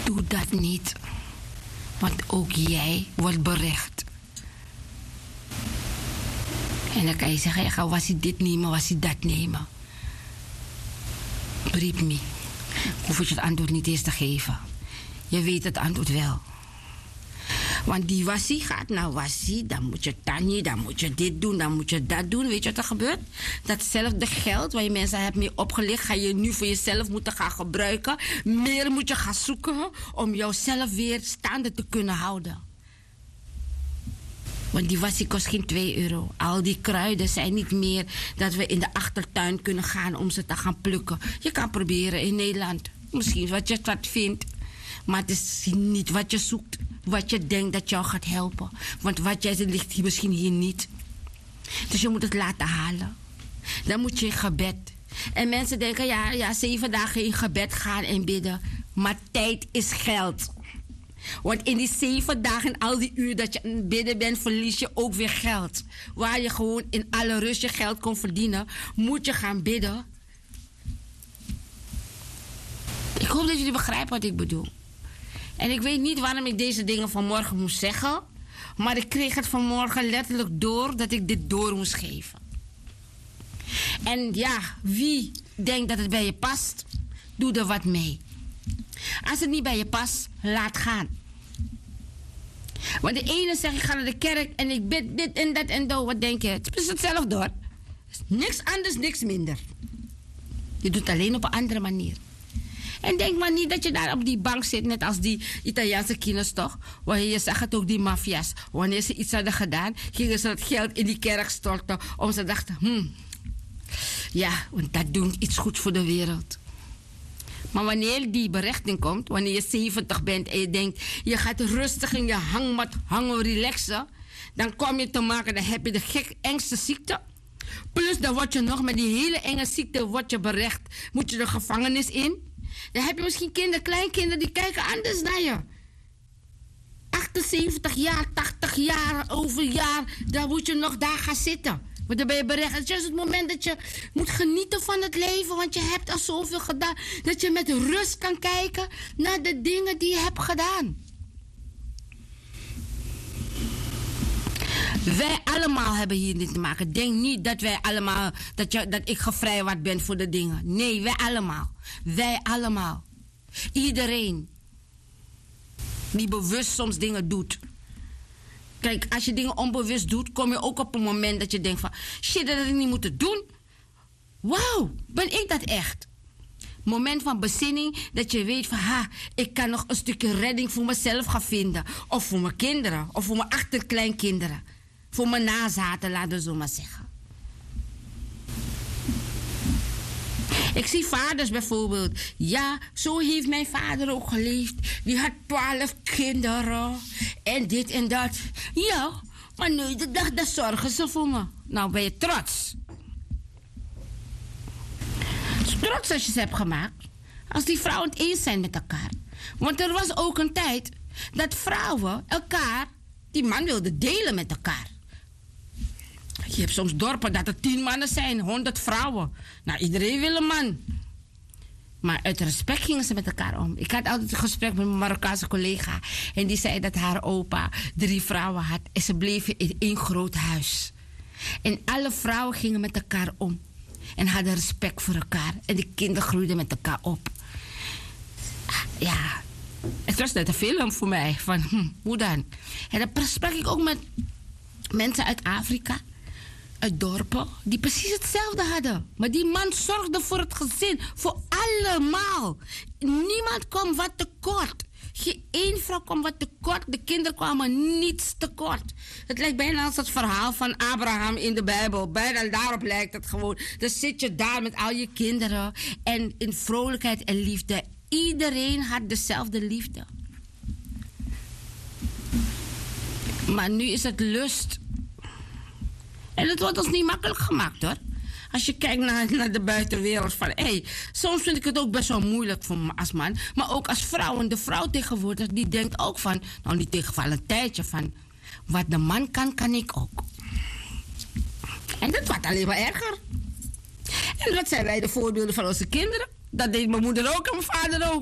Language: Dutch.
Doe dat niet. Want ook jij wordt berecht. En dan kan je zeggen, ja, was hij dit nemen, was hij dat nemen. Believe me. Hoef je het antwoord niet eens te geven. Je weet het antwoord wel. Want die wassie gaat naar wassie, dan moet je tannie, dan moet je dit doen, dan moet je dat doen. Weet je wat er gebeurt? Datzelfde geld waar je mensen hebt mee opgelicht, ga je nu voor jezelf moeten gaan gebruiken. Meer moet je gaan zoeken om jouzelf weer staande te kunnen houden. Want die wassie kost geen 2 euro. Al die kruiden zijn niet meer dat we in de achtertuin kunnen gaan om ze te gaan plukken. Je kan proberen in Nederland. Misschien wat je wat vindt. Maar het is niet wat je zoekt. Wat je denkt dat jou gaat helpen. Want wat jij zegt ligt hier misschien hier niet. Dus je moet het laten halen. Dan moet je in gebed. En mensen denken, ja, 7 dagen in gebed gaan en bidden. Maar tijd is geld. Want in die 7 dagen, al die uur dat je aan het bidden bent, verlies je ook weer geld. Waar je gewoon in alle rust je geld kon verdienen, moet je gaan bidden. Ik hoop dat jullie begrijpen wat ik bedoel. En ik weet niet waarom ik deze dingen vanmorgen moest zeggen. Maar ik kreeg het vanmorgen letterlijk door dat ik dit door moest geven. En ja, wie denkt dat het bij je past, doe er wat mee. Als het niet bij je past, laat gaan. Want de ene zegt, ik ga naar de kerk en ik bid dit en dat en dat. Wat denk je? Het is hetzelfde hoor. Niks anders, niks minder. Je doet het alleen op een andere manier. En denk maar niet dat je daar op die bank zit, net als die Italiaanse kinders toch? Wanneer je zag het ook die maffia's. Wanneer ze iets hadden gedaan, gingen ze het geld in die kerk storten. Omdat ze dachten, ja, want dat doen iets goed voor de wereld. Maar wanneer die berechting komt, wanneer je 70 bent en je denkt, je gaat rustig in je hangmat hangen, relaxen, dan kom je te maken, dan heb je de engste ziekte. Plus dan word je nog met die hele enge ziekte word je berecht. Moet je de gevangenis in. Dan heb je misschien kleinkinderen die kijken anders naar je. 78 jaar, 80 jaar, over jaar, dan moet je nog daar gaan zitten. Maar dan ben je berecht. Het is juist het moment dat je moet genieten van het leven. Want je hebt al zoveel gedaan. Dat je met rust kan kijken naar de dingen die je hebt gedaan. Wij allemaal hebben hier dit te maken. Denk niet dat wij allemaal, dat ik gevrijwaard ben voor de dingen. Nee, wij allemaal. Wij allemaal. Iedereen die bewust soms dingen doet. Kijk, als je dingen onbewust doet, kom je ook op een moment dat je denkt van, shit, dat had ik niet moeten doen. Wauw, ben ik dat echt? Moment van bezinning, dat je weet van, ik kan nog een stukje redding voor mezelf gaan vinden. Of voor mijn kinderen, of voor mijn achterkleinkinderen. Voor mijn nazaten, laten we zo maar zeggen. Ik zie vaders bijvoorbeeld. Ja, zo heeft mijn vader ook geleefd. Die had 12 kinderen. En dit en dat. Ja, maar nu de dag, dat zorgen ze voor me. Nou ben je trots. Trots als je ze hebt gemaakt. Als die vrouwen het eens zijn met elkaar. Want er was ook een tijd dat vrouwen elkaar, die man wilde delen met elkaar. Je hebt soms dorpen dat er 10 mannen zijn, 100 vrouwen. Nou, iedereen wil een man. Maar uit respect gingen ze met elkaar om. Ik had altijd een gesprek met mijn Marokkaanse collega. En die zei dat haar opa 3 vrouwen had. En ze bleven in 1 groot huis. En alle vrouwen gingen met elkaar om. En hadden respect voor elkaar. En de kinderen groeiden met elkaar op. Ja, het was net een film voor mij. Van, hoe dan? En dan sprak ik ook met mensen uit Afrika. Uit dorpen. Die precies hetzelfde hadden. Maar die man zorgde voor het gezin. Voor allemaal. Niemand kwam wat tekort. Geen één vrouw kwam wat tekort. De kinderen kwamen niets tekort. Het lijkt bijna als het verhaal van Abraham in de Bijbel. Bijna daarop lijkt het gewoon. Dan zit je daar met al je kinderen. En in vrolijkheid en liefde. Iedereen had dezelfde liefde. Maar nu is het lust. En het wordt ons niet makkelijk gemaakt hoor. Als je kijkt naar de buitenwereld van, soms vind ik het ook best wel moeilijk voor me als man. Maar ook als vrouw. En de vrouw tegenwoordig, die denkt ook van, nou niet tegenvallen een tijdje van, wat de man kan, kan ik ook. En dat wordt alleen maar erger. En wat zijn wij de voorbeelden van onze kinderen? Dat deed mijn moeder ook en mijn vader ook.